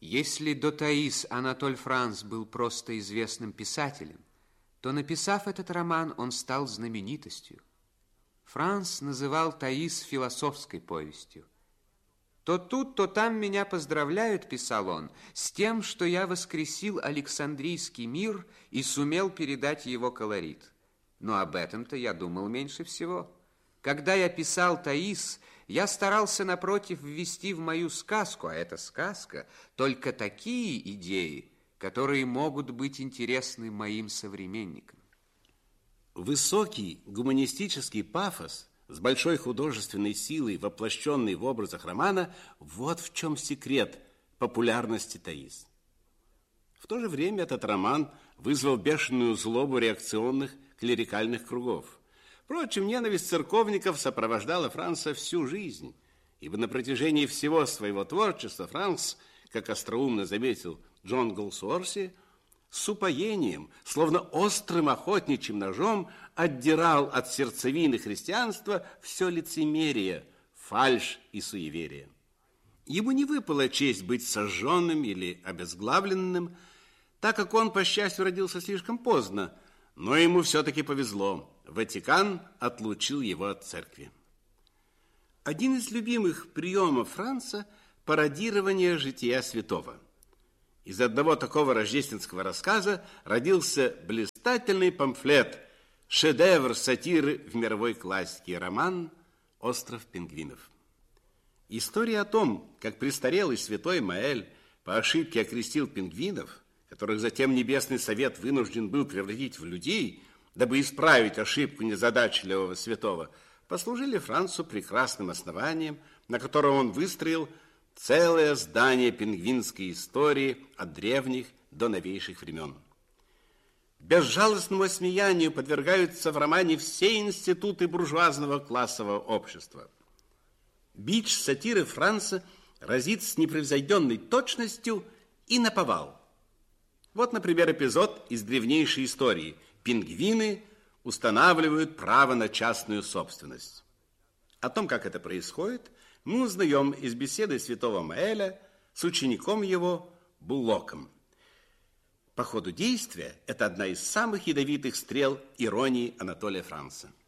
Если до Таис Анатоль Франс был просто известным писателем, то, написав этот роман, он стал знаменитостью. Франс называл Таис философской повестью. «То тут, то там меня поздравляют, — писал он, — с тем, что я воскресил Александрийский мир и сумел передать его колорит. Но об этом-то я думал меньше всего. Когда я писал Таис, я старался, напротив, ввести в мою сказку, а эта сказка, только такие идеи, которые могут быть интересны моим современникам». Высокий гуманистический пафос с большой художественной силой, воплощенный в образах романа, вот в чем секрет популярности Таис. В то же время этот роман вызвал бешеную злобу реакционных клерикальных кругов. Впрочем, ненависть церковников сопровождала Франса всю жизнь, ибо на протяжении всего своего творчества Франс, как остроумно заметил Джон Голсуорси, с упоением, словно острым охотничьим ножом, отдирал от сердцевины христианства все лицемерие, фальшь и суеверие. Ему не выпала честь быть сожженным или обезглавленным, так как он, по счастью, родился слишком поздно, но ему все-таки повезло. Ватикан отлучил его от церкви. Один из любимых приемов Франца – пародирование жития святого. Из одного такого рождественского рассказа родился блистательный памфлет, шедевр сатиры в мировой классике, роман «Остров пингвинов». История о том, как престарелый святой Маэль по ошибке окрестил пингвинов, которых затем Небесный Совет вынужден был превратить в людей, дабы исправить ошибку незадачливого святого, послужили Францу прекрасным основанием, на котором он выстроил целое здание пингвинской истории от древних до новейших времен. Безжалостному осмеянию подвергаются в романе все институты буржуазного классового общества. Бич сатиры Франца разит с непревзойденной точностью и наповал. Вот, например, эпизод из древнейшей истории. Пингвины устанавливают право на частную собственность. О том, как это происходит, мы узнаем из беседы святого Маэля с учеником его Буллоком. По ходу действия это одна из самых ядовитых стрел иронии Анатолия Франса.